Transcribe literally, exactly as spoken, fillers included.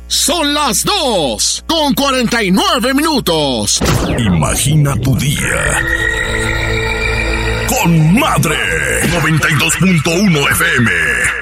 Son las dos con cuarenta y nueve minutos. Imagina tu día con Madre noventa y dos punto uno F M.